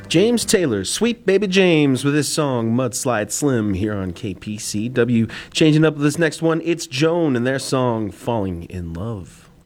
James Taylor, Sweet Baby James, with his song Mudslide Slim here on KPCW. Changing up this next one, it's Joan and their song Falling in Love.